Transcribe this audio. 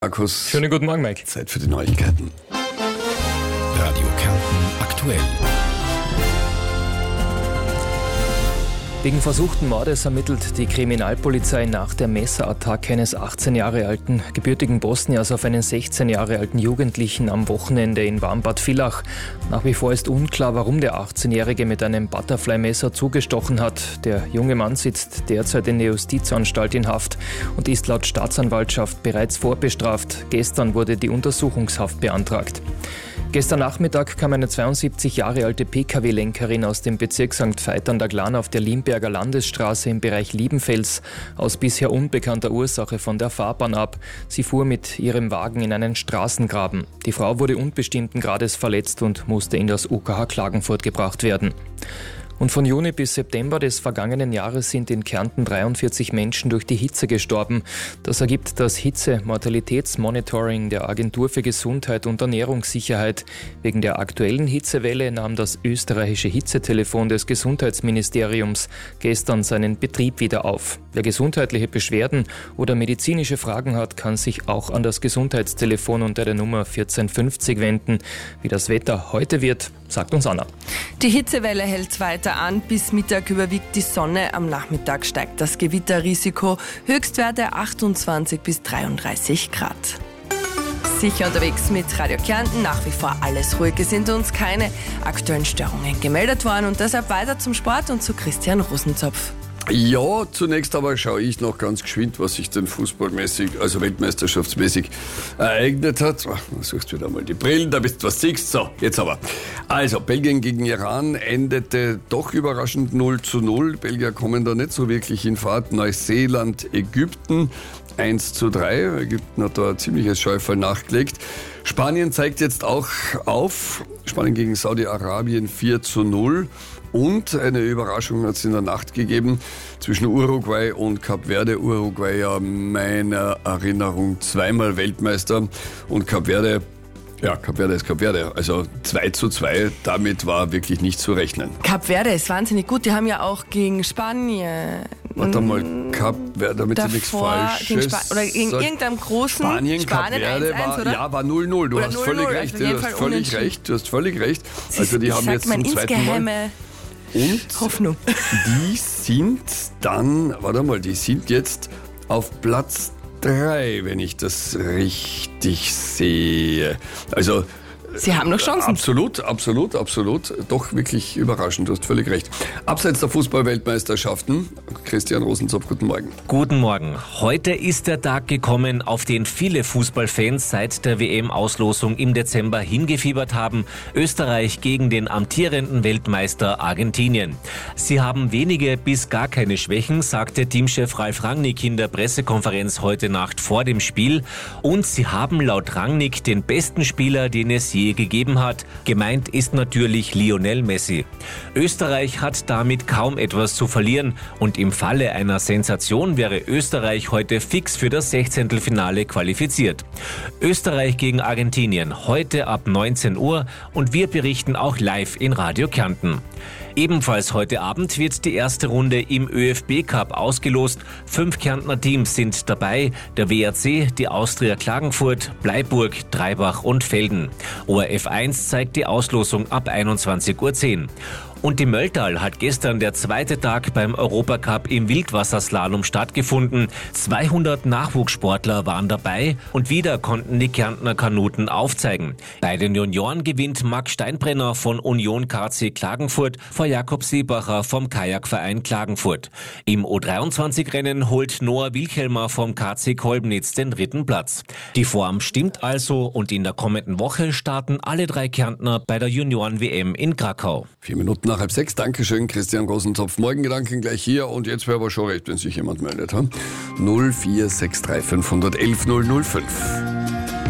Markus. Schönen guten Morgen, Mike. Zeit für die Neuigkeiten. Radio Kärnten aktuell. Wegen versuchten Mordes ermittelt die Kriminalpolizei nach der Messerattacke eines 18 Jahre alten gebürtigen Bosniers auf einen 16 Jahre alten Jugendlichen am Wochenende in Warmbad Villach. Nach wie vor ist unklar, warum der 18-Jährige mit einem Butterfly-Messer zugestochen hat. Der junge Mann sitzt derzeit in der Justizanstalt in Haft und ist laut Staatsanwaltschaft bereits vorbestraft. Gestern wurde die Untersuchungshaft beantragt. Gestern Nachmittag kam eine 72 Jahre alte Pkw-Lenkerin aus dem Bezirk St. Veit an der Glan auf der Limberger Landesstraße im Bereich Liebenfels aus bisher unbekannter Ursache von der Fahrbahn ab. Sie fuhr mit ihrem Wagen in einen Straßengraben. Die Frau wurde unbestimmten Grades verletzt und musste in das UKH Klagenfurt gebracht werden. Und von Juni bis September des vergangenen Jahres sind in Kärnten 43 Menschen durch die Hitze gestorben. Das ergibt das Hitze-Mortalitätsmonitoring der Agentur für Gesundheit und Ernährungssicherheit. Wegen der aktuellen Hitzewelle nahm das österreichische Hitzetelefon des Gesundheitsministeriums gestern seinen Betrieb wieder auf. Wer gesundheitliche Beschwerden oder medizinische Fragen hat, kann sich auch an das Gesundheitstelefon unter der Nummer 1450 wenden. Wie das Wetter heute wird, sagt uns Anna. Die Hitzewelle hält weiter an. Bis Mittag überwiegt die Sonne. Am Nachmittag steigt das Gewitterrisiko. Höchstwerte 28 bis 33 Grad. Sicher unterwegs mit Radio Kärnten. Nach wie vor alles ruhig. Es sind uns keine aktuellen Störungen gemeldet worden. Und deshalb weiter zum Sport und zu Christian Rosenzopf. Ja, zunächst aber schaue ich noch ganz geschwind, was sich denn fußballmäßig, also weltmeisterschaftsmäßig ereignet hat. Du suchst wieder mal die Brillen, damit du was siehst. So, jetzt aber. Also, Belgien gegen Iran endete doch überraschend 0:0. Belgier kommen da nicht so wirklich in Fahrt. Neuseeland, Ägypten 1:3. Ägypten hat da ein ziemliches Scheufall nachgelegt. Spanien zeigt jetzt auch auf. Spanien gegen Saudi-Arabien 4:0. Und eine Überraschung hat es in der Nacht gegeben zwischen Uruguay und Kap Verde. Uruguay ja meiner Erinnerung zweimal Weltmeister und Kap Verde ist Kap Verde. Also 2:2, damit war wirklich nicht zu rechnen. Kap Verde ist wahnsinnig gut. Die haben ja auch gegen Spanien... Warte mal, Kap Verde, damit sie nichts Falsches oder gegen irgendeinem großen Spanien Kap Verde 1-1, oder? war 0:0. Du hast völlig recht. Du hast völlig recht. Also die haben jetzt zum zweiten Mal... Und Hoffnung. Die sind jetzt auf Platz 3, wenn ich das richtig sehe. Also Sie haben noch Chancen. Absolut. Doch wirklich überraschend, du hast völlig recht. Abseits der Fußball-Weltmeisterschaften, Christian Rosenzopf, guten Morgen. Guten Morgen. Heute ist der Tag gekommen, auf den viele Fußballfans seit der WM-Auslosung im Dezember hingefiebert haben. Österreich gegen den amtierenden Weltmeister Argentinien. Sie haben wenige bis gar keine Schwächen, sagte Teamchef Ralf Rangnick in der Pressekonferenz heute Nacht vor dem Spiel. Und sie haben laut Rangnick den besten Spieler, den es je gegeben hat. Gemeint ist natürlich Lionel Messi. Österreich hat damit kaum etwas zu verlieren und im Falle einer Sensation wäre Österreich heute fix für das 16. qualifiziert. Österreich gegen Argentinien heute ab 19 Uhr und wir berichten auch live in Radio Kärnten. Ebenfalls heute Abend wird die erste Runde im ÖFB-Cup ausgelost. 5 Kärntner Teams sind dabei, der WRC, die Austria Klagenfurt, Bleiburg, Dreibach und Velden. ORF 1 zeigt die Auslosung ab 21:10 Uhr. Und im Mölltal hat gestern der zweite Tag beim Europacup im Wildwasserslalom stattgefunden. 200 Nachwuchssportler waren dabei und wieder konnten die Kärntner Kanuten aufzeigen. Bei den Junioren gewinnt Max Steinbrenner von Union KC Klagenfurt vor Jakob Seebacher vom Kajakverein Klagenfurt. Im U23-Rennen holt Noah Wilchelmer vom KC Kolbnitz den 3. Platz. Die Form stimmt also und in der kommenden Woche starten alle 3 Kärntner bei der Junioren-WM in Krakau. 4 Minuten nach 5:30. Dankeschön, Christian Rosenzopf. Morgengedanken gleich hier und jetzt wäre aber schon recht, wenn sich jemand meldet. 0463 511 005.